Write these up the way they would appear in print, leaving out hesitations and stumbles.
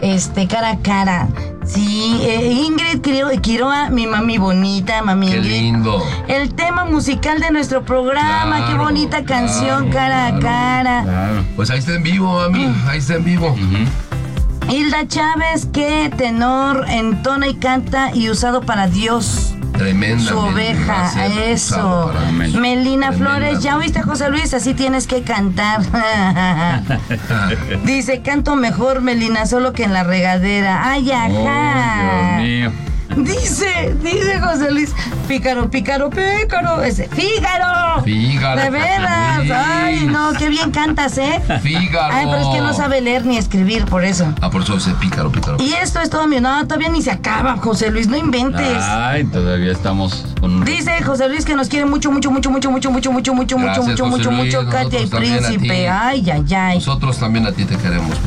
cara a cara. Sí, Ingrid Quiroa, mi mami bonita, mami Qué Ingrid. lindo. El tema musical de nuestro programa, Claro, qué bonita canción, cara a cara. Claro. Pues ahí está en vivo, mami, ahí está en vivo. Hilda Chávez, que tenor entona y canta y usado para Dios. Tremenda. Su oveja, eso. Melina Flores, ¿ya oíste, José Luis? Así tienes que cantar. Dice, canto mejor, Melina, solo que en la regadera. Ay, ajá. Oh, Dios mío. Dice José Luis, pícaro, ese, Fígaro. Fígaro. De veras, Sí. ay, no, qué bien cantas, ¿eh? Fígaro. Ay, pero es que no sabe leer ni escribir, por eso. Por eso dice pícaro. Y esto es todo mío, no, todavía ni se acaba, José Luis, no inventes. Ay, todavía estamos con... Dice José Luis que nos quiere mucho, Gracias, José Luis, Katia y nosotros también a Príncipe, ti. ay. Nosotros también a ti te queremos.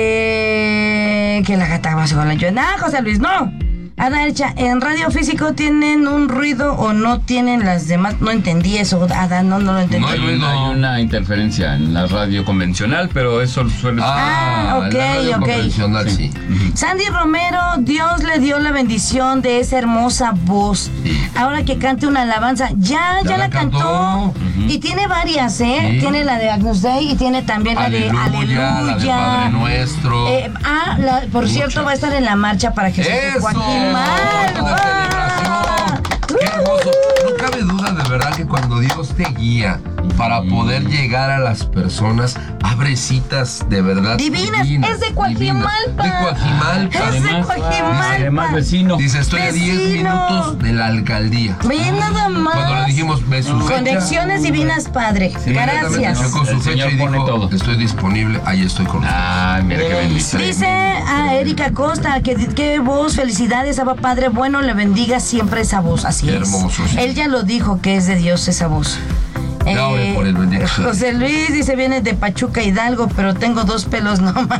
Que la gata va a la yo. No, José Luis, no. Ada Elcha, ¿en radio físico tienen un ruido o no tienen las demás? No entendí eso, Ada, no lo entendí. No hay ruido. Hay una interferencia en la radio convencional, pero eso suele ser... Ok, la radio ok. convencional, sí. Sandy Romero, Dios le dio la bendición de esa hermosa voz. Sí. Ahora que cante una alabanza, ya la cantó. Y tiene varias, ¿eh? Sí. Tiene la de Agnus Dei y tiene también la de Aleluya. La de Padre Nuestro. Por cierto, va a estar en la marcha para Jesús de ¡Eso! Joaquín ¡Foto de celebración! ¡Qué hermoso! No cabe duda de verdad que cuando Dios te guía para poder llegar a las personas, abre citas de verdad Divinas. Es de Coajimalpa. De Coajimalpa. Es de Coajimalpa. Además, vecino. Dice, estoy a 10 Vecino. minutos de la alcaldía. Ve nada más. Cuando le dijimos, ve su fecha. Conexiones divinas, padre. Inmediatamente Gracias. chocó su El fecha y Señor pone dijo, todo. estoy disponible, ahí estoy con usted. Ay, mira qué bendición. Dice a Erika Costa, qué voz, felicidades, Abba Padre, bueno, le bendiga siempre esa voz, así Qué es. hermoso, sí. Él ya lo dijo, que es de Dios esa voz. Ya oré por él, bendito sea. José Luis dice, viene de Pachuca, Hidalgo, pero tengo 2 pelos nomás.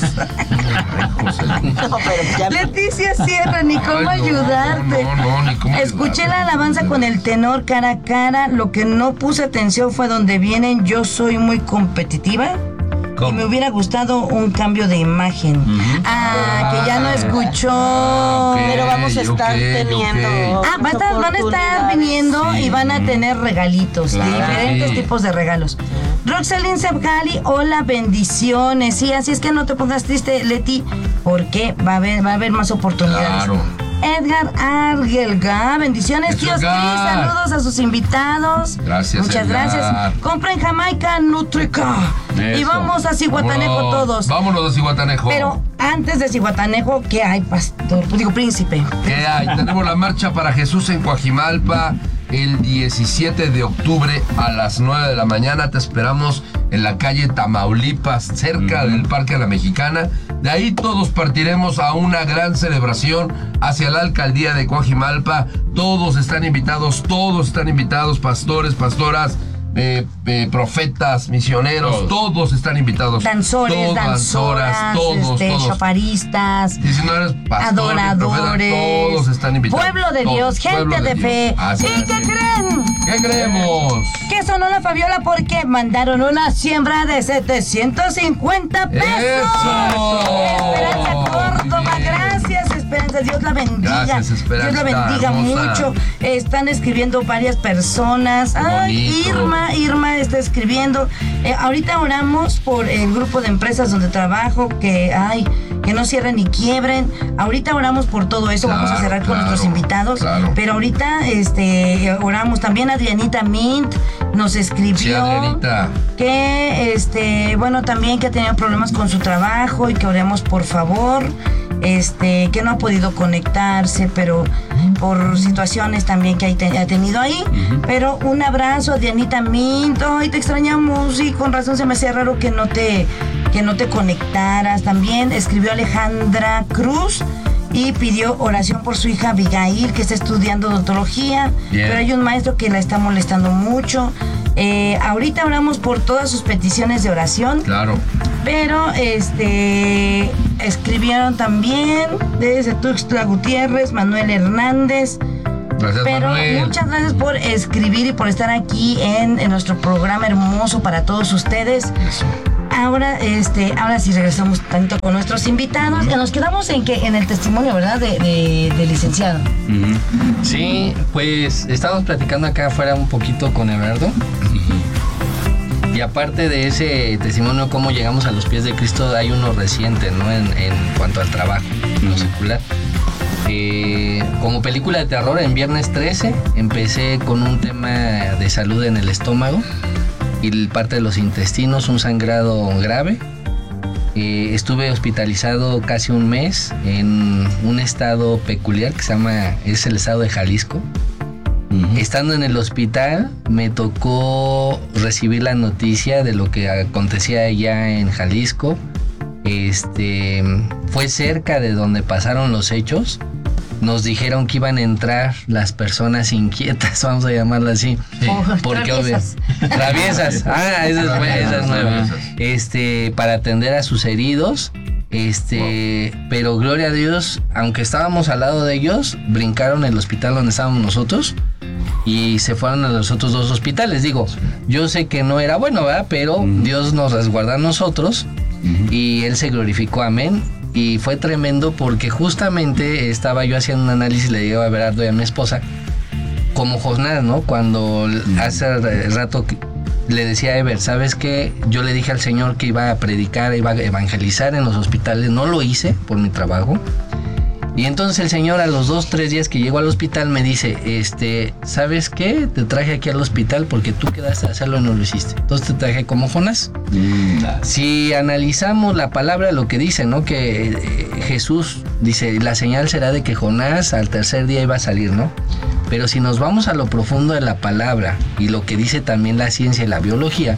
José Luis. Leticia Sierra, ni cómo Ay, no, ayudarte. no, ni cómo Escuché ayudarte. la alabanza con el tenor cara a cara. Lo que no puse atención fue donde vienen, yo soy muy competitiva. Y me hubiera gustado un cambio de imagen. Que ya no escuchó. Pero vamos a estar teniendo. Van a estar viniendo y van a tener regalitos, Claro, diferentes sí. tipos de regalos. Roxelín Sebgali, hola, bendiciones. Sí, así es que no te pongas triste, Leti, porque va a haber más oportunidades. Claro. Edgar Argelga, bendiciones, Eso, tíos Cris, Edgar. saludos a sus invitados. Gracias, Muchas Edgar. gracias. Compren Jamaica Nutrica. Y Eso. vamos a Cihuatanejo todos. Vámonos a Cihuatanejo. Pero antes de Cihuatanejo, ¿qué hay, pastor? Digo, príncipe. ¿Qué hay? Tenemos la marcha para Jesús en Coajimalpa el 17 de octubre a las 9 de la mañana. Te esperamos en la calle Tamaulipas, cerca del Parque de la Mexicana. De ahí todos partiremos a una gran celebración hacia la alcaldía de Coajimalpa. Todos están invitados, pastores, pastoras, profetas, misioneros, todos están invitados. Danzores, danzoras, todos. chofaristas, Y si no eres pastor, adoradores, profeta, todos están invitados. pueblo de Todos, Dios, gente pueblo de fe. Dios. Así ¿Y es. qué creen? ¿Qué creemos? Que sonó la Fabiola porque mandaron una siembra de 750 pesos. ¡Eso! Esperanza Córdoba, Muy bien. gracias, Esperanza, Dios la bendiga. Gracias, Esperanza, Dios la bendiga hermosa. mucho. Están escribiendo varias personas. Ay, Bonito. Irma está escribiendo. Ahorita oramos por el grupo de empresas donde trabajo, que no cierren ni quiebren. Ahorita oramos por todo eso. Claro, Vamos a cerrar con claro, nuestros invitados. claro. Pero ahorita oramos también. Adrianita Mint nos escribió. Sí, Adrianita. Que también que ha tenido problemas con su trabajo y que oremos por favor. Que no ha podido conectarse, pero por situaciones también que ha tenido ahí. Pero un abrazo a Dianita Mint. Ay, te extrañamos, y con razón se me hacía raro que no te conectaras. También escribió Alejandra Cruz y pidió oración por su hija Abigail, que está estudiando odontología. Bien. Pero hay un maestro que la está molestando mucho. Ahorita oramos por todas sus peticiones de oración. Claro. Pero escribieron también desde Tuxtla Gutiérrez, Manuel Hernández. Gracias, Pero Manuel. muchas gracias por escribir y por estar aquí en nuestro programa hermoso para todos ustedes. Eso. ahora sí regresamos tanto con nuestros invitados. Nos quedamos en el testimonio, ¿verdad? De licenciado. Sí, pues estamos platicando acá afuera un poquito con Everardo. Y aparte de ese testimonio, cómo llegamos a los pies de Cristo, hay uno reciente, ¿no? En cuanto al trabajo, lo secular. Como película de terror, en Viernes 13 empecé con un tema de salud en el estómago y parte de los intestinos, un sangrado grave. Estuve hospitalizado casi un mes en un estado peculiar que es el estado de Jalisco. Estando en el hospital me tocó recibir la noticia de lo que acontecía allá en Jalisco. Fue cerca de donde pasaron los hechos. Nos dijeron que iban a entrar las personas inquietas, vamos a llamarlas así. Sí. Porque Traviesas. Esa es nueva. Para atender a sus heridos. Pero gloria a Dios, aunque estábamos al lado de ellos, brincaron el hospital donde estábamos nosotros y se fueron a los otros 2 hospitales. Digo, yo sé que no era bueno, ¿verdad? Pero Dios nos resguarda a nosotros y Él se glorificó, amén. Y fue tremendo porque justamente estaba yo haciendo un análisis, le digo a Everardo y a mi esposa, como Jonás, ¿no? Cuando hace rato le decía a Ever, ¿sabes qué? Yo le dije al Señor que iba a predicar, iba a evangelizar en los hospitales, no lo hice por mi trabajo. Y entonces el Señor a los 2-3 días que llegó al hospital me dice, ¿sabes qué? Te traje aquí al hospital porque tú quedaste a hacerlo y no lo hiciste. Entonces te traje como Jonás. Si analizamos la palabra, lo que dice, ¿no? Que Jesús dice, la señal será de que Jonás al tercer día iba a salir, ¿no? Pero si nos vamos a lo profundo de la palabra y lo que dice también la ciencia y la biología,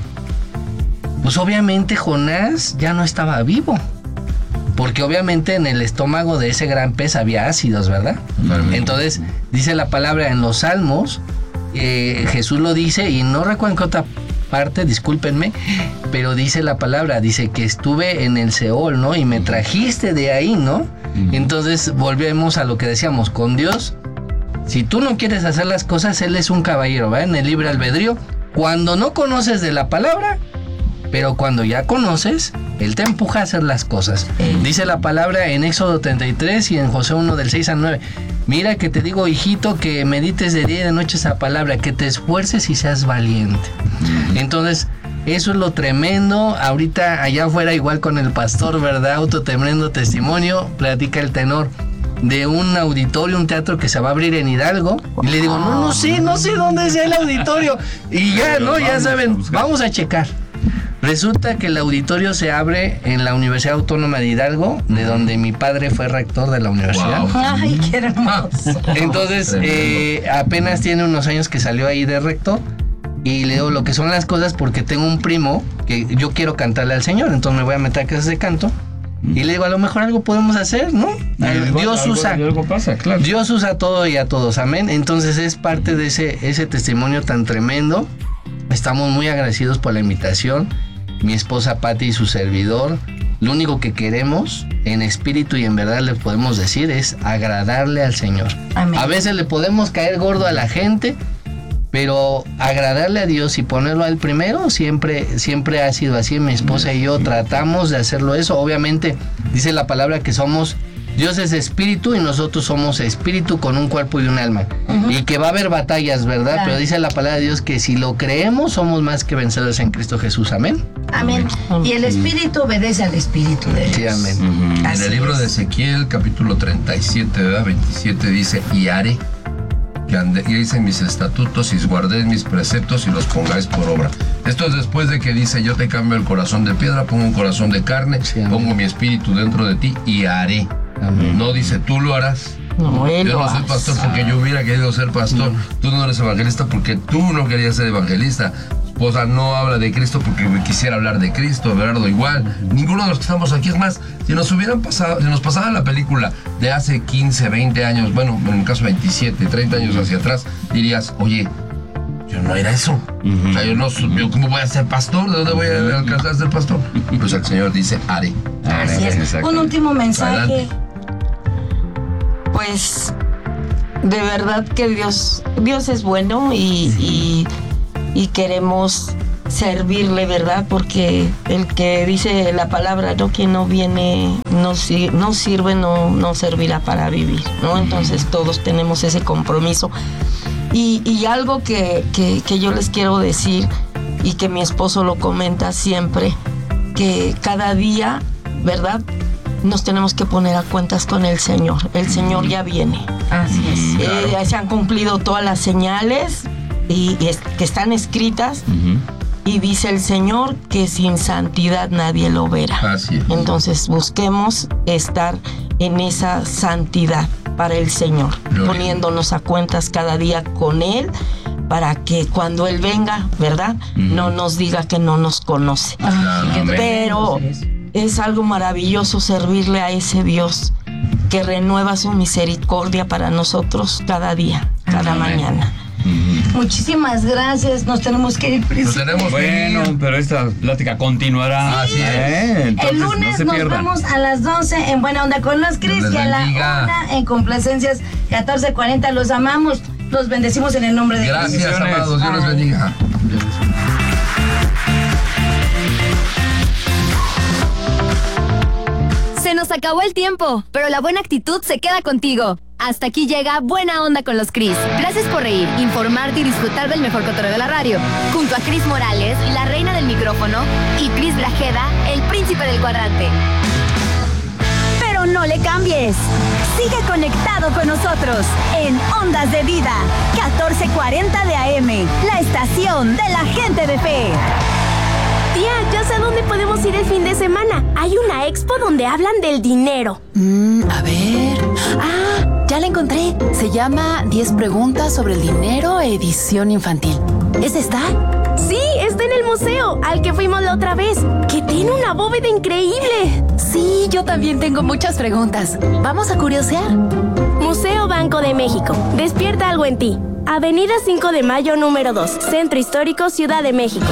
pues obviamente Jonás ya no estaba vivo. Porque obviamente en el estómago de ese gran pez había ácidos, ¿verdad? Entonces, dice la palabra en los Salmos, Jesús lo dice, y no recuerdo en qué otra parte, discúlpenme, pero dice la palabra, dice que estuve en el Seol, ¿no? Y me trajiste de ahí, ¿no? Entonces, volvemos a lo que decíamos, con Dios, si tú no quieres hacer las cosas, Él es un caballero, ¿verdad? En el libre albedrío, cuando no conoces de la palabra, pero cuando ya conoces, Él te empuja a hacer las cosas. Dice la palabra en Éxodo 33 y en Josué 1 del 6 al 9. Mira que te digo, hijito, que medites de día y de noche esa palabra, que te esfuerces y seas valiente. Entonces, eso es lo tremendo. Ahorita allá afuera, igual con el pastor, ¿verdad? Tremendo testimonio, platica el tenor de un auditorio, un teatro que se va a abrir en Hidalgo. Y le digo, no sé dónde es el auditorio. Y ya, ¿no? Ya saben, vamos a checar. Resulta que el auditorio se abre en la Universidad Autónoma de Hidalgo, de donde mi padre fue rector de la universidad. Wow. Ay, qué hermoso. Entonces, apenas tiene unos años que salió ahí de rector. Y le digo lo que son las cosas porque tengo un primo que yo quiero cantarle al Señor. Entonces me voy a meter a clases de canto. Y le digo, a lo mejor algo podemos hacer, ¿no? Algo pasa, claro. Dios usa todo y a todos, amén. Entonces es parte de ese testimonio tan tremendo. Estamos muy agradecidos por la invitación. Mi esposa Patti y su servidor, lo único que queremos en espíritu y en verdad le podemos decir es agradarle al Señor. Amén. A veces le podemos caer gordo a la gente, pero agradarle a Dios y ponerlo al primero siempre ha sido así. Mi esposa y yo tratamos de hacerlo eso. Obviamente dice la palabra que Dios es espíritu y nosotros somos espíritu con un cuerpo y un alma. Y que va a haber batallas, ¿verdad? Claro. Pero dice la palabra de Dios que si lo creemos somos más que vencedores en Cristo Jesús. Amén. Amén. Y el espíritu obedece al espíritu de Dios. Sí, amén. En el libro de Ezequiel, capítulo 37, ¿verdad? 27 dice, y haré que andéis en mis estatutos y guardéis mis preceptos y los pongáis por obra. Esto es después de que dice, yo te cambio el corazón de piedra, pongo un corazón de carne, pongo mi espíritu dentro de ti y haré. Amén. No dice, tú lo harás. No, yo no soy pastor porque yo hubiera querido ser pastor. Tú no eres evangelista porque tú no querías ser evangelista. Esposa no habla de Cristo porque quisiera hablar de Cristo. Everardo igual. Ninguno de los que estamos aquí. Es más, si nos pasaba la película de hace 15, 20 años, bueno, en mi caso 27, 30 años hacia atrás, dirías, oye, yo no era eso. O sea, yo ¿cómo voy a ser pastor? ¿De dónde voy a alcanzar a ser pastor? Pues el Señor dice, haré. Así es. Un último mensaje. Adelante. Pues de verdad que Dios es bueno y queremos servirle, ¿verdad? Porque el que dice la palabra, ¿no? Quien no viene, no sirve, no servirá para vivir, ¿no? Entonces todos tenemos ese compromiso. Y algo que yo les quiero decir, y que mi esposo lo comenta siempre, que cada día, ¿verdad?, nos tenemos que poner a cuentas con el Señor. El Señor ya viene. Así es. Claro. Se han cumplido todas las señales que están escritas. Y dice el Señor que sin santidad nadie lo verá. Así es. Entonces busquemos estar en esa santidad para el Señor, Gloria. poniéndonos a cuentas cada día con Él, para que cuando Él venga, ¿verdad?, no nos diga que no nos conoce. Pero es algo maravilloso servirle a ese Dios que renueva su misericordia para nosotros cada día, cada mañana. Muchísimas gracias. Nos tenemos que ir. Nos tenemos que ir. Bueno, pero esta plática continuará. Así es. Entonces, El lunes no se nos pierdan. vemos a las 12 en Buena Onda con los Cris, Dios y les a la bendiga. 1 en Complacencias 14:40. Los amamos, los bendecimos en el nombre de Gracias, Jesús. amados. Dios los Ay. bendiga. Se nos acabó el tiempo, pero la buena actitud se queda contigo. Hasta aquí llega Buena Onda con los Cris. Gracias por reír, informarte y disfrutar del mejor cotorreo de la radio. Junto a Cris Morales, la reina del micrófono, y Cris Grajeda, el príncipe del cuadrante. Pero no le cambies. Sigue conectado con nosotros en Ondas de Vida, 1440 de AM, la estación de la gente de fe. Tía, ya sé a dónde podemos ir el fin de semana. Hay una expo donde hablan del dinero. A ver. Ah, ya la encontré. Se llama 10 preguntas sobre el dinero, edición infantil. ¿Es esta? Sí, está en el museo al que fuimos la otra vez, que tiene una bóveda increíble. Sí, yo también tengo muchas preguntas. Vamos a curiosear. Museo Banco de México. Despierta algo en ti. Avenida 5 de Mayo, número 2. Centro Histórico, Ciudad de México.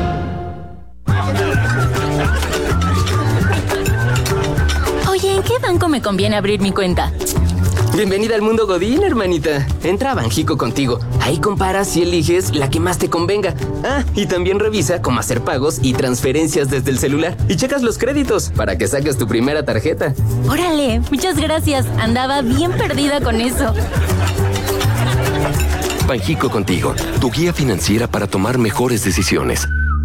Oye, ¿en qué banco me conviene abrir mi cuenta? Bienvenida al mundo Godín, hermanita. Entra a Banjico contigo. Ahí comparas y eliges la que más te convenga. Ah, y también revisa cómo hacer pagos y transferencias desde el celular. Y checas los créditos para que saques tu primera tarjeta. Órale, muchas gracias. Andaba bien perdida con eso. Banjico contigo, tu guía financiera para tomar mejores decisiones.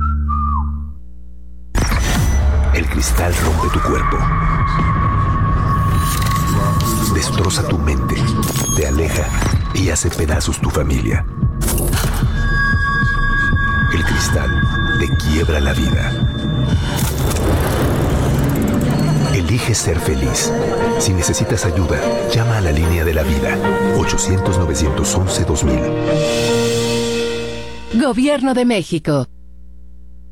El cristal rompe tu cuerpo. Destroza tu mente, te aleja y hace pedazos tu familia. El cristal te quiebra la vida. Elige ser feliz. Si necesitas ayuda, llama a la línea de la vida, 800-911-2000. Gobierno de México.